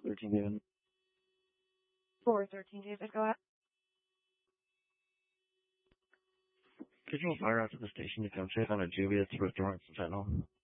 413 David. 413 David, go ahead. Could you fire out to the station to come check on a Julia that's withdrawing some fentanyl?